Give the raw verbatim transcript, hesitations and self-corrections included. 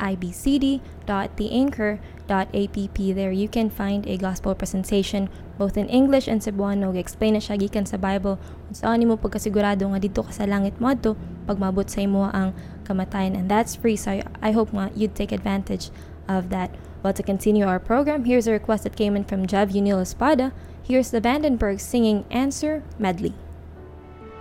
i b c d dot the anchor dot app. There you can find a gospel presentation both in English and Cebuano. Explain na siya gikan sa Bible kung saan nimo pagkasigurado nga dito ka sa langit mo adto pag mabot sa imo ang kamatayan, and that's free. So I hope nga you'd take advantage of that. Well, to continue our program, here's a request that came in from Jav Unil Espada. Here's the Vandenberg singing Answer Medley.